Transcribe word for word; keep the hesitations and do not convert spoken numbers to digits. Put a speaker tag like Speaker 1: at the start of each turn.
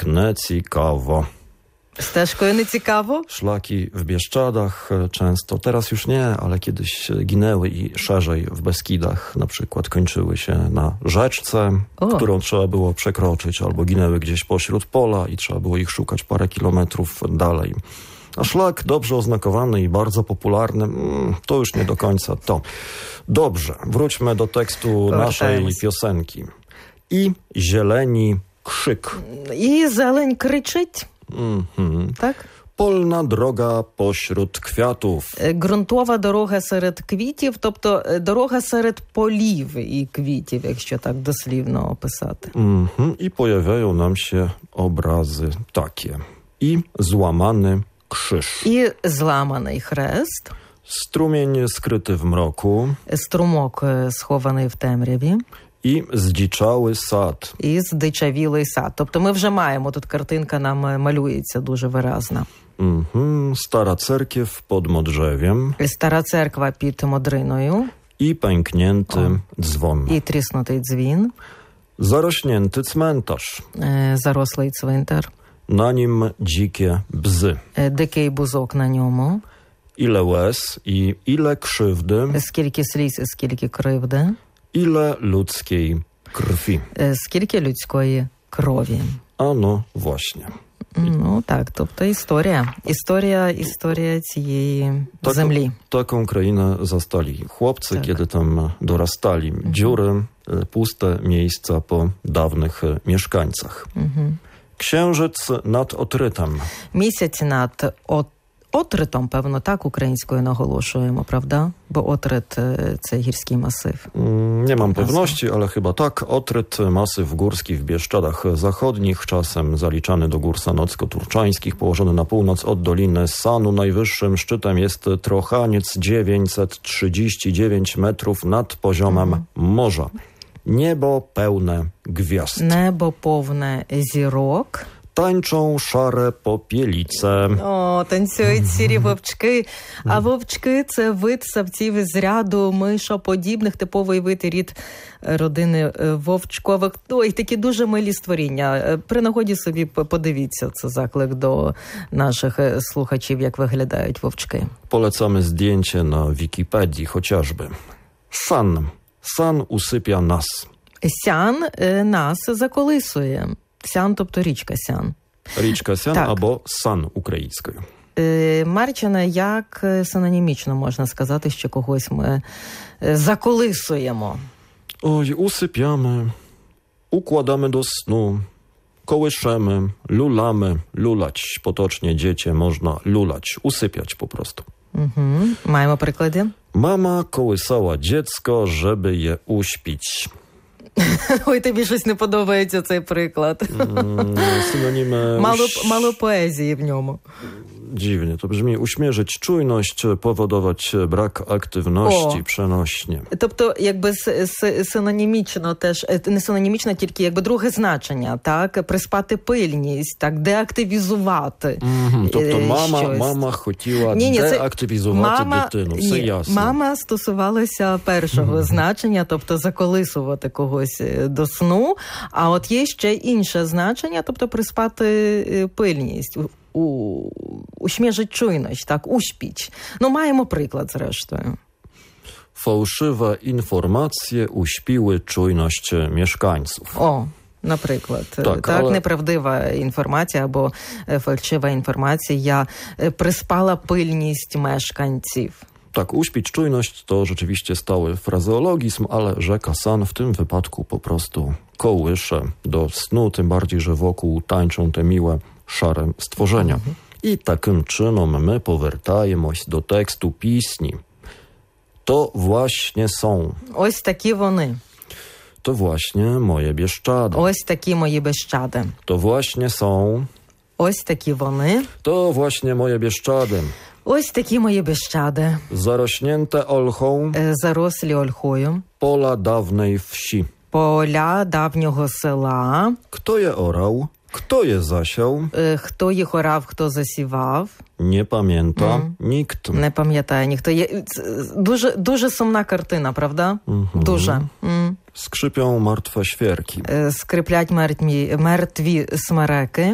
Speaker 1: tak nie ciekawo.
Speaker 2: Стежкою не цікаво?
Speaker 1: Szlaki w Bieszczadach często, teraz już nie, ale kiedyś ginęły i szerzej w Beskidach na przykład kończyły się na rzeczce,
Speaker 2: O.
Speaker 1: którą trzeba było przekroczyć, albo ginęły gdzieś pośród pola i trzeba było ich szukać parę kilometrów dalej. A szlak dobrze oznakowany i bardzo popularny, mm, to już nie do końca to. Dobrze, wróćmy do tekstu naszej piosenki. I zieleni krzyk.
Speaker 2: І зелень кричить,
Speaker 1: Mhm.
Speaker 2: так?
Speaker 1: Polna droga pośród kwiatów.
Speaker 2: Е, Ґрунтова дорога серед квітів, тобто е, дорога серед полів і квітів, якщо так дослівно описати.
Speaker 1: Mhm. I pojawiają nam się obrazy takie. I złamany krzyż.
Speaker 2: І зламаний хрест,
Speaker 1: Strumień skryty w mroku.
Speaker 2: струмок е, схований в темряві,
Speaker 1: I zdziczały sad.
Speaker 2: і здичавілий сад. Тобто ми вже маємо, тут картинка нам е, малюється дуже виразно.
Speaker 1: Mhm. Stara cerkiew pod modrzewiem.
Speaker 2: Стара церква під Модриною
Speaker 1: I pęknięty dzwon.
Speaker 2: і тріснутий дзвін,
Speaker 1: Zarośnięty cmentarz.
Speaker 2: е, зарослий цвинтар,
Speaker 1: Na nim dzikie bzy.
Speaker 2: е, дикий бузок на ньому,
Speaker 1: Ile łez i ile krzywdy,
Speaker 2: скільки сліз і скільки кривди,
Speaker 1: ile ludzkiej krwi.
Speaker 2: е, скільки людської крові.
Speaker 1: Ano właśnie.
Speaker 2: Ну так, тобто історія. Історія, історія цієї
Speaker 1: Taką-
Speaker 2: землі.
Speaker 1: Taką krainę zastali chłopcy,
Speaker 2: Tak.
Speaker 1: kiedy tam dorastali. Dziury, e, puste miejsca po dawnych e, mieszkańcach.
Speaker 2: Угу.
Speaker 1: Księżyc nad Otrytem.
Speaker 2: Місяць над от, отритом, певно, так українською наголошуємо, правда? Бо отрит е, – це гірський масив.
Speaker 1: Mm, Nie mam
Speaker 2: Masy.
Speaker 1: pewności, ale chyba tak. Otryt, masyw górski w Bieszczadach Zachodnich, czasem zaliczany do gór sanocko-turczańskich, położony na północ od Doliny Sanu. Najwyższym szczytem jest Trochaniec, dziewięćset trzydzieści dziewięć metrów nad poziomem morza. Niebo pełne gwiazd.
Speaker 2: Небо повне зірок.
Speaker 1: Tańczą szare popielice.
Speaker 2: О, танцюють сірі вовчки. А вовчки – це вид савців із ряду мишоподібних, типовий вид і рід родини е, вовчкових. Ой, такі дуже милі створіння. Е, При нагоді собі п- подивіться, це заклик до наших е, слухачів, як виглядають вовчки.
Speaker 1: Polecamy zdjęcie na Wikipedii chociażby. San. San usypia nas.
Speaker 2: Сян е, нас заколисує. Сян, тобто річка Сян.
Speaker 1: Річка Сян
Speaker 2: Так.
Speaker 1: або Сан українською.
Speaker 2: Е, Марчина, як е, синонімічно можна сказати, що когось ми е, заколисуємо?
Speaker 1: Oj, usypiamy, układamy do snu, kołyszemy, lulamy, lulać. Potocznie dziecię można lulać, usypiać po prostu.
Speaker 2: Угу. Маємо приклади.
Speaker 1: Mama kołysała dziecko, żeby je uśpić.
Speaker 2: Ой, тобі щось не подобається цей приклад.
Speaker 1: Mm, synonimy...
Speaker 2: Мало,
Speaker 1: uś-
Speaker 2: мало поезії в ньому.
Speaker 1: Dziwnie to brzmi. Uśmierzyć czujność, powodować brak aktywności,
Speaker 2: O.
Speaker 1: przenośnie.
Speaker 2: Тобто, якби с- с- синонімічно теж, е, не синонімічно, тільки якби друге значення, так? Приспати пильність, так? Деактивізувати.
Speaker 1: Mhm, тобто
Speaker 2: е,
Speaker 1: мама,
Speaker 2: щось.
Speaker 1: мама хотіла
Speaker 2: Ні-ні, це
Speaker 1: деактивізувати
Speaker 2: мама,
Speaker 1: дитину. Все
Speaker 2: ні,
Speaker 1: ясно.
Speaker 2: мама стосувалася першого значення, тобто заколисувати когось е, до сну, а от є ще інше значення, тобто приспати е, пильність, у, у, uśmierzyć czujność, tak, uśpić. No маємо приклад зрештою.
Speaker 1: Fałszywe informacje uśpiły czujność mieszkańców.
Speaker 2: О, наприклад,
Speaker 1: Так,
Speaker 2: так,
Speaker 1: але-
Speaker 2: неправдива інформація або е, фальшива інформація е, приспала пильність мешканців.
Speaker 1: Tak, uśpić czujność to rzeczywiście stały frazeologizm, ale rzeka San w tym wypadku po prostu kołysze do snu, tym bardziej, że wokół tańczą te miłe, szare stworzenia. I takim czynom my powертаємось do tekstu pieśni. To właśnie są,
Speaker 2: Ось такі вони.
Speaker 1: to właśnie moje Bieszczady.
Speaker 2: Ось такі мої Bieszczady.
Speaker 1: To właśnie są,
Speaker 2: Ось такі вони.
Speaker 1: to właśnie moje Bieszczady.
Speaker 2: Ось такі мої Bieszczady.
Speaker 1: Zarośnięte olchą
Speaker 2: Е, Зарослі ольхою.
Speaker 1: pola dawnej wsi.
Speaker 2: Поля давнього села.
Speaker 1: Kto je orał? Kto je zasiał?
Speaker 2: Е, Хто їх орав, хто засівав.
Speaker 1: Nie pamięta
Speaker 2: Mhm.
Speaker 1: nikt.
Speaker 2: Не пам'ятає ніхто. Є це дуже, дуже сумна картина, правда?
Speaker 1: Mhm.
Speaker 2: Дуже. М.
Speaker 1: Skrzypią martwe świerki.
Speaker 2: Е, Скриплять мертві, мертві смереки.